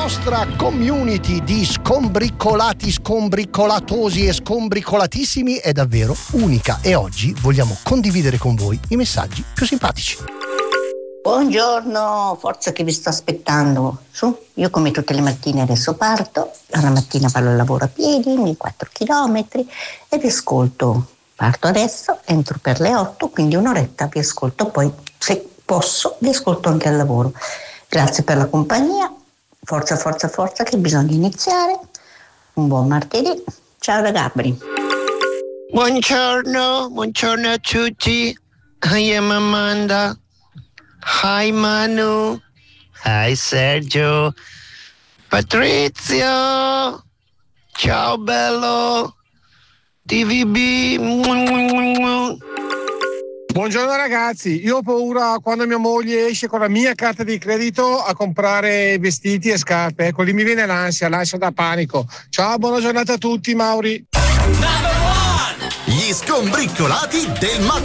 nostra community di scombriccolati, scombriccolatosi e scombriccolatissimi è davvero unica e oggi vogliamo condividere con voi i messaggi più simpatici. Buongiorno, forza che vi sto aspettando. Su, io come tutte le mattine adesso parto, alla mattina vado al lavoro a piedi, i miei 4 chilometri e vi ascolto. Parto adesso, entro per le 8, quindi un'oretta vi ascolto, poi se posso vi ascolto anche al lavoro. Grazie per la compagnia, forza, forza, forza che bisogna iniziare. Un buon martedì, ciao da Gabri. Buongiorno a tutti. I am Amanda. Hi Manu. Hi Sergio. Patrizio. Ciao bello. TVB. Buongiorno ragazzi, io ho paura quando mia moglie esce con la mia carta di credito a comprare vestiti e scarpe, ecco lì mi viene l'ansia da panico. Ciao, buona giornata a tutti, Mauri. Gli scombriccolati del mattino.